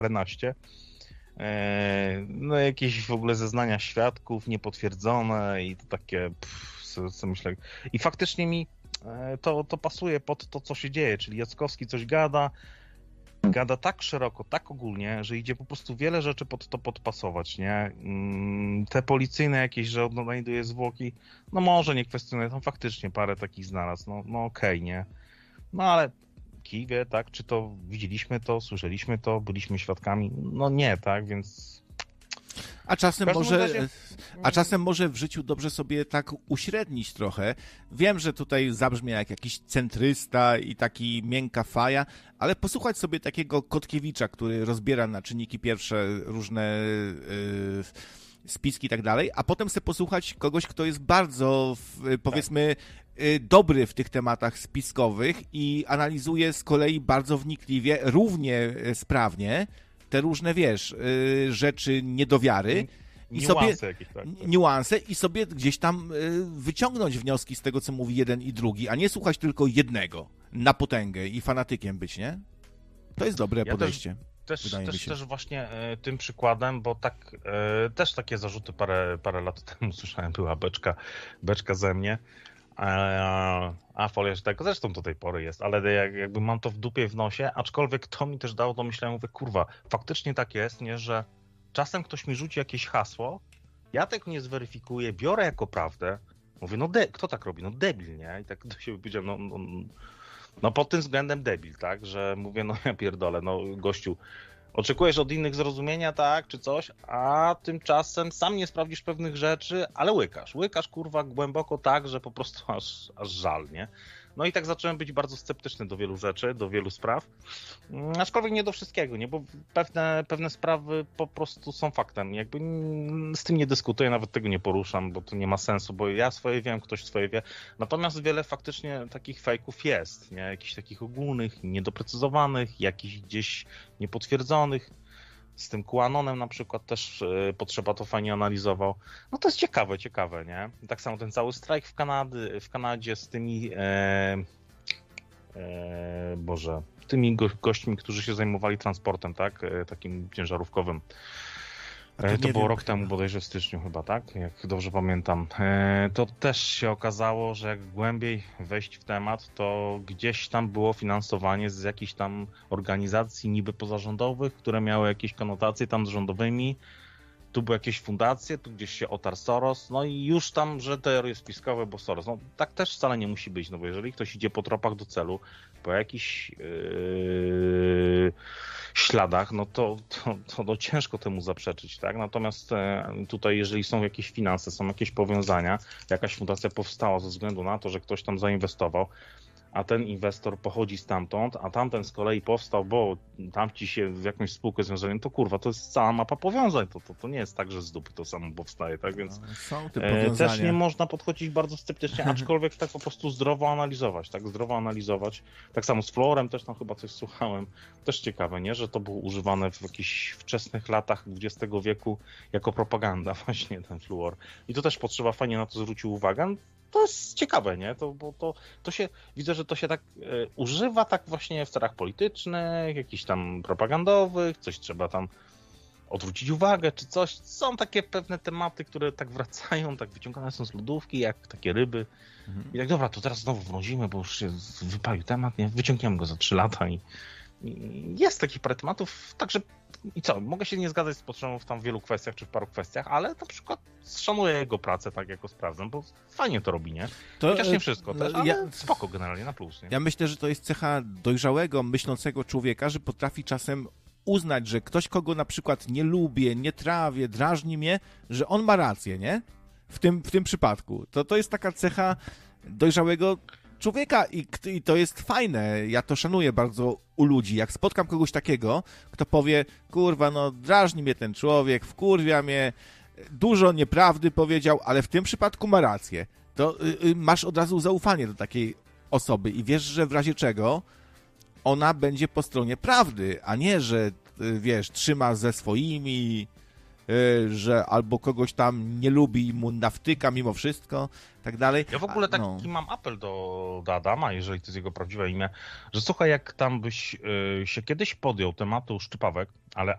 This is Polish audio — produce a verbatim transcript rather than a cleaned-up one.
paręnaście. No jakieś w ogóle zeznania świadków niepotwierdzone i to takie, pff, co, co myślę. I faktycznie mi to, to pasuje pod to, co się dzieje, czyli Jackowski coś gada, gada tak szeroko, tak ogólnie, że idzie po prostu wiele rzeczy pod to podpasować, nie? Te policyjne jakieś, że odnajduje zwłoki, no może nie kwestionuję, tam faktycznie parę takich znalazł, no, no okej, okay, nie? No ale Kiwie, tak, czy to widzieliśmy to, słyszeliśmy to, byliśmy świadkami? No nie, tak, więc... A czasem, może, razie... a czasem może w życiu dobrze sobie tak uśrednić trochę. Wiem, że tutaj zabrzmie jak jakiś centrysta i taki miękka faja, ale posłuchać sobie takiego Kotkiewicza, który rozbiera na czynniki pierwsze różne yy, spiski i tak dalej, a potem sobie posłuchać kogoś, kto jest bardzo, powiedzmy, yy, dobry w tych tematach spiskowych i analizuje z kolei bardzo wnikliwie, równie sprawnie te różne, wiesz, yy, rzeczy, niedowiary i niuanse sobie jakieś, tak, tak. niuanse i sobie gdzieś tam yy, wyciągnąć wnioski z tego, co mówi jeden i drugi, a nie słuchać tylko jednego na potęgę i fanatykiem być, nie? To jest dobre ja podejście. Też, też, wydaje mi też, się. też właśnie e, tym przykładem, bo tak e, też takie zarzuty parę, parę lat temu słyszałem, była beczka, beczka ze mnie. A, a foliarz tego zresztą do tej pory jest, ale jak, jakby mam to w dupie w nosie, aczkolwiek to mi też dało do myślenia, mówię, kurwa, faktycznie tak jest, nie, że czasem ktoś mi rzuci jakieś hasło, ja tego nie zweryfikuję, biorę jako prawdę, mówię, no de- kto tak robi? No debil, nie? I tak do siebie powiedziałem, no, no, no pod tym względem debil, tak, że mówię, no ja pierdolę, no gościu, oczekujesz od innych zrozumienia, tak, czy coś, a tymczasem sam nie sprawdzisz pewnych rzeczy, ale łykasz. Łykasz, kurwa, głęboko tak, że po prostu aż, aż żal, nie? No i tak zacząłem być bardzo sceptyczny do wielu rzeczy, do wielu spraw, aczkolwiek nie do wszystkiego, nie? Bo pewne, pewne sprawy po prostu są faktem. Jakby z tym nie dyskutuję, nawet tego nie poruszam, bo to nie ma sensu, bo ja swoje wiem, ktoś swoje wie. Natomiast wiele faktycznie takich fejków jest, nie? Jakichś takich ogólnych, niedoprecyzowanych, jakichś gdzieś niepotwierdzonych. Z tym QAnonem na przykład też yy, Potrzeba to fajnie analizował. No to jest ciekawe, ciekawe, nie? I tak samo ten cały strajk w, Kanady, w Kanadzie z tymi, e, e, Boże, tymi go, gośćmi, którzy się zajmowali transportem, tak? E, takim ciężarówkowym. To, to było wiem, rok temu bodajże w styczniu chyba, tak? Jak dobrze pamiętam. To też się okazało, że jak głębiej wejść w temat, to gdzieś tam było finansowanie z jakichś tam organizacji niby pozarządowych, które miały jakieś konotacje tam z rządowymi. Tu były jakieś fundacje, tu gdzieś się otarł Soros, no i już tam, że teorie spiskowe, bo Soros. No tak też wcale nie musi być, no bo jeżeli ktoś idzie po tropach do celu, po jakichś yy, śladach, no to, to, to, to ciężko temu zaprzeczyć, tak? Natomiast e, tutaj, jeżeli są jakieś finanse, są jakieś powiązania, jakaś fundacja powstała ze względu na to, że ktoś tam zainwestował, a ten inwestor pochodzi stamtąd, a tamten z kolei powstał, bo tamci się w jakąś spółkę związali, to kurwa, to jest cała mapa powiązań, to, to, to nie jest tak, że z dupy to samo powstaje, tak, więc no, są te e, też nie można podchodzić bardzo sceptycznie, aczkolwiek tak po prostu zdrowo analizować, tak, zdrowo analizować, tak samo z fluorem też tam chyba coś słuchałem, też ciekawe, nie, że to było używane w jakichś wczesnych latach dwudziestego wieku jako propaganda właśnie ten fluor i to też Potrzeba fajnie na to zwrócił uwagę. To jest ciekawe, nie? To, bo to, to się, widzę, że to się tak e, używa tak właśnie w celach politycznych, jakichś tam propagandowych, coś trzeba tam odwrócić uwagę, czy coś. Są takie pewne tematy, które tak wracają, tak wyciągane są z lodówki, jak takie ryby. Mhm. I tak, dobra, to teraz znowu wrązimy, bo już się wypalił temat, nie? Wyciągniemy go za trzy lata i, i jest takich parę tematów, także i co, mogę się nie zgadzać z Potrzebą w tam wielu kwestiach, czy w paru kwestiach, ale na przykład szanuję jego pracę, tak jako sprawdzam, bo fajnie to robi, nie? To, Chociaż nie wszystko też, ale ja, spoko generalnie, na plus, nie? Ja myślę, że to jest cecha dojrzałego, myślącego człowieka, że potrafi czasem uznać, że ktoś, kogo na przykład nie lubię, nie trawię, drażni mnie, że on ma rację, nie? W tym, w tym przypadku. To, to jest taka cecha dojrzałego człowieka i, i to jest fajne. Ja to szanuję bardzo u ludzi. Jak spotkam kogoś takiego, kto powie, kurwa, no drażni mnie ten człowiek, wkurwia mnie, dużo nieprawdy powiedział, ale w tym przypadku ma rację. To y, y, masz od razu zaufanie do takiej osoby i wiesz, że w razie czego ona będzie po stronie prawdy, a nie, że y, wiesz, trzyma ze swoimi, y, że albo kogoś tam nie lubi i mu nawtyka mimo wszystko, tak dalej. Ja w ogóle taki no. mam apel do, do Adama, jeżeli to jest jego prawdziwe imię, że słuchaj, jak tam byś y, się kiedyś podjął tematu szczypawek, ale